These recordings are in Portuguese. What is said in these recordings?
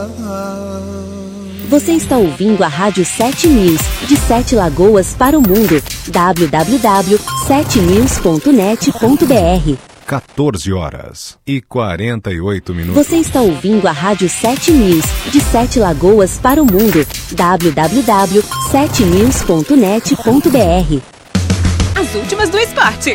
Você está ouvindo a Rádio 7 News, de 7 Lagoas para o mundo. www.7news.net.br 14h48. Você está ouvindo a Rádio 7 News, de 7 Lagoas para o mundo. www.7news.net.br As últimas do esporte.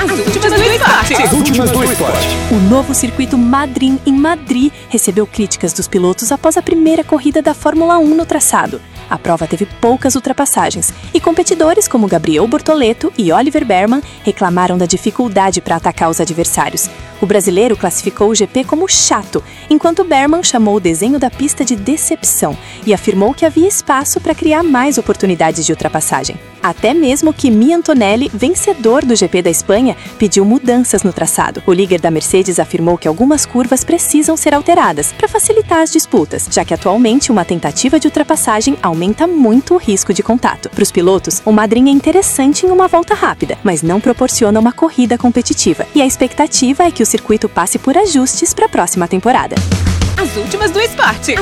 O novo circuito Madrim, em Madrid, recebeu críticas dos pilotos após a primeira corrida da Fórmula 1 no traçado. A prova teve poucas ultrapassagens e competidores como Gabriel Bortoleto e Oliver Bearman reclamaram da dificuldade para atacar os adversários. O brasileiro classificou o GP como chato, enquanto Bearman chamou o desenho da pista de decepção e afirmou que havia espaço para criar mais oportunidades de ultrapassagem. Até mesmo Kimi Antonelli, vencedor do GP da Espanha, pediu mudanças no traçado. O líder da Mercedes afirmou que algumas curvas precisam ser alteradas para facilitar as disputas, já que atualmente uma tentativa de ultrapassagem aumenta muito o risco de contato. Para os pilotos, o Madrim é interessante em uma volta rápida, mas não proporciona uma corrida competitiva. E a expectativa é que o circuito passe por ajustes para a próxima temporada. As últimas do esporte.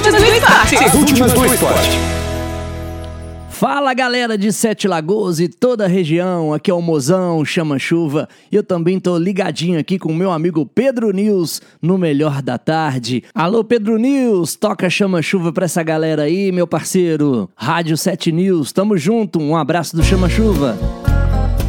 Fala galera de Sete Lagoas e toda a região, aqui é o Mozão, Chama Chuva, e eu também tô ligadinho aqui com o meu amigo Pedro News no Melhor da Tarde. Alô Pedro News, toca Chama Chuva pra essa galera aí, meu parceiro. Rádio 7 News, tamo junto, um abraço do Chama Chuva.